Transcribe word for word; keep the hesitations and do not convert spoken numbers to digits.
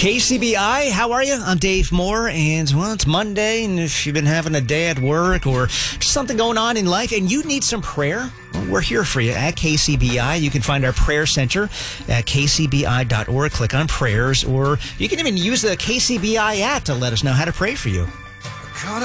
K C B I, how are you? I'm Dave Moore, and, well, it's Monday, and if you've been having a day at work or just something going on in life and you need some prayer, well, we're here for you at K C B I. You can find our prayer center at k c b i dot org. Click on prayers, or you can even use the K C B I app to let us know how to pray for you.